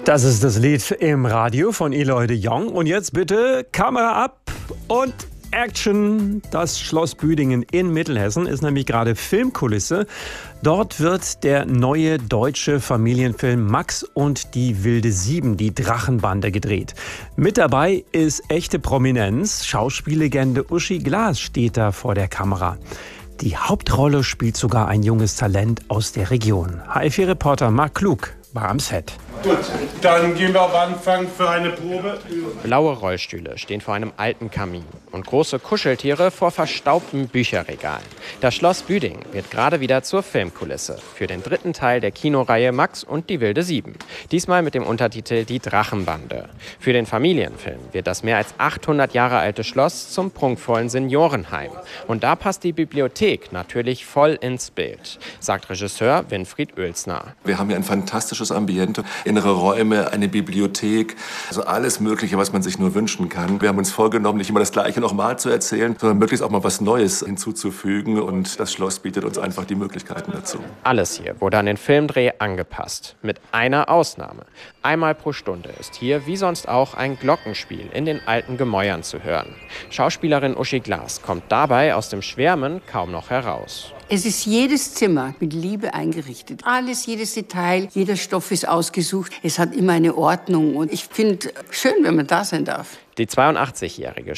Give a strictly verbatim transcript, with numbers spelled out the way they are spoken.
Das ist das Lied im Radio von Eloy de Jong. Und jetzt bitte Kamera ab und Action. Das Schloss Büdingen in Mittelhessen ist nämlich gerade Filmkulisse. Dort wird der neue deutsche Familienfilm Max und die wilde Sieben, die Drachenbande, gedreht. Mit dabei ist echte Prominenz. Schauspiellegende Uschi Glas steht da vor der Kamera. Die Hauptrolle spielt sogar ein junges Talent aus der Region. H F vier-Reporter Marc Klug war am Set. Gut, dann gehen wir am Anfang für eine Probe. Blaue Rollstühle stehen vor einem alten Kamin und große Kuscheltiere vor verstaubten Bücherregalen. Das Schloss Büdingen wird gerade wieder zur Filmkulisse für den dritten Teil der Kinoreihe Max und die wilde Sieben. Diesmal mit dem Untertitel Die Drachenbande. Für den Familienfilm wird das mehr als achthundert Jahre alte Schloss zum prunkvollen Seniorenheim. Und da passt die Bibliothek natürlich voll ins Bild, sagt Regisseur Winfried Oelsner. Wir haben hier ein fantastisches Ambiente, innere Räume, eine Bibliothek, also alles Mögliche, was man sich nur wünschen kann. Wir haben uns vorgenommen, nicht immer das Gleiche nochmal zu erzählen, sondern möglichst auch mal was Neues hinzuzufügen. Und das Schloss bietet uns einfach die Möglichkeiten dazu. Alles hier wurde an den Filmdreh angepasst, mit einer Ausnahme. Einmal pro Stunde ist hier wie sonst auch ein Glockenspiel in den alten Gemäuern zu hören. Schauspielerin Uschi Glas kommt dabei aus dem Schwärmen kaum noch heraus. Es ist jedes Zimmer mit Liebe eingerichtet. Alles, jedes Detail, jeder Stoff ist ausgesucht. Es hat immer eine Ordnung und ich finde schön, wenn man da sein darf. Die zweiundachtzigjährige